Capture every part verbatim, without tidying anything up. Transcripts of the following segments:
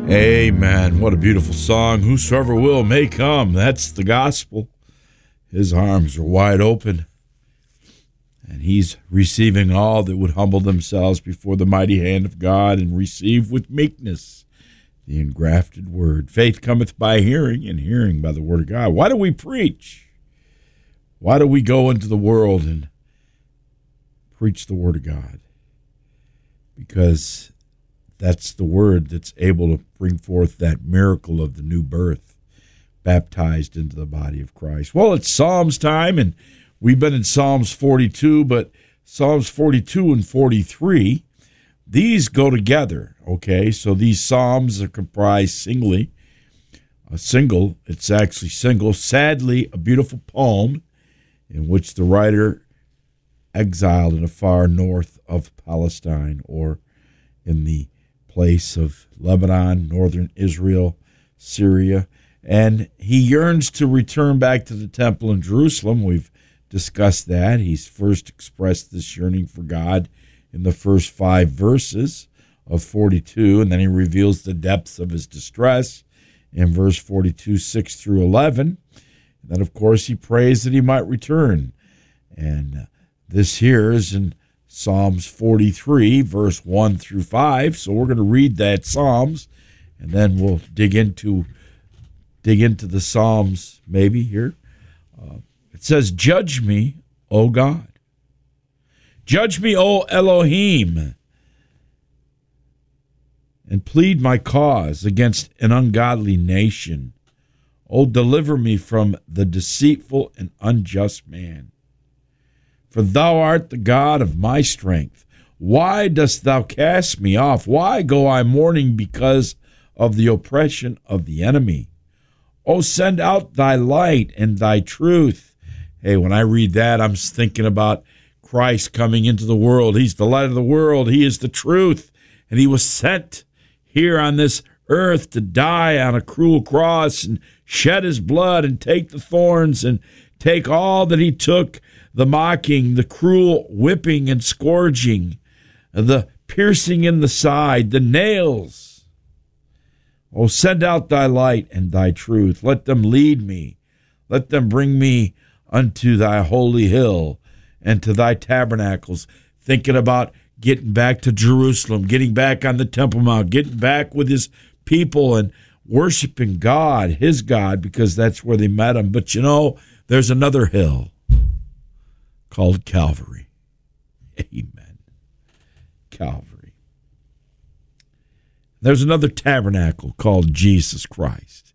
Amen. What a beautiful song. Whosoever will may come. That's the gospel. His arms are wide open, and he's receiving all that would humble themselves before the mighty hand of God and receive with meekness the engrafted word. Faith cometh by hearing, and hearing by the word of God. Why do we preach? Why do we go into the world and preach the word of God? Because that's the word that's able to bring forth that miracle of the new birth, baptized into the body of Christ. Well, it's Psalms time, and we've been in Psalms forty-two, but Psalms forty-two and forty-three, these go together, okay? So these Psalms are comprised singly, a single, it's actually single, sadly, a beautiful poem in which the writer exiled in the far north of Palestine, or in the place of Lebanon, northern Israel, Syria, and he yearns to return back to the temple in Jerusalem. We've discussed that. He's first expressed this yearning for God in the first five verses of forty-two, and then he reveals the depths of his distress in verse forty-two, six through eleven. And then, of course, he prays that he might return. And this here is in Psalms forty-three, verse one through five. So we're going to read that Psalms, and then we'll dig into dig into the Psalms maybe here. Uh, it says, "Judge me, O God. Judge me, O Elohim, and plead my cause against an ungodly nation. O deliver me from the deceitful and unjust man. For thou art the God of my strength. Why dost thou cast me off? Why go I mourning because of the oppression of the enemy? O send out thy light and thy truth." Hey, when I read that, I'm thinking about Christ coming into the world. He's the light of the world. He is the truth. And he was sent here on this earth to die on a cruel cross and shed his blood and take the thorns and take all that he took, the mocking, the cruel whipping and scourging, the piercing in the side, the nails. Oh, send out thy light and thy truth. Let them lead me. Let them bring me unto thy holy hill and to thy tabernacles. Thinking about getting back to Jerusalem, getting back on the Temple Mount, getting back with his people and worshiping God, his God, because that's where they met him. But you know, there's another hill called Calvary. Amen. Calvary. There's another tabernacle called Jesus Christ.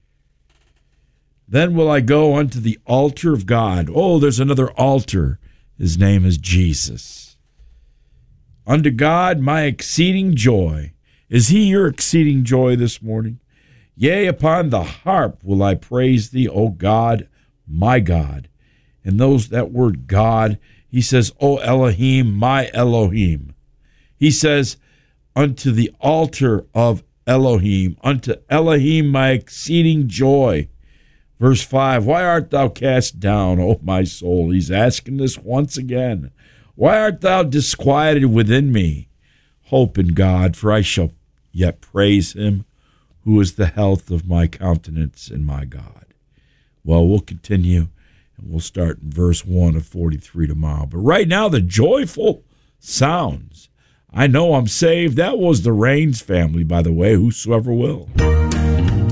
Then will I go unto the altar of God. Oh, there's another altar. His name is Jesus. Unto God my exceeding joy. Is he your exceeding joy this morning? Yea, upon the harp will I praise thee, O God, my God. And those that word God, he says, O Elohim, my Elohim. He says, unto the altar of Elohim, unto Elohim my exceeding joy. Verse five, why art thou cast down, O my soul? He's asking this once again. Why art thou disquieted within me? Hope in God, for I shall yet praise him, who is the health of my countenance and my God. Well, we'll continue. And we'll start in verse one of forty-three tomorrow. But right now, the joyful sounds. I know I'm saved. That was the Rains family, by the way, whosoever will.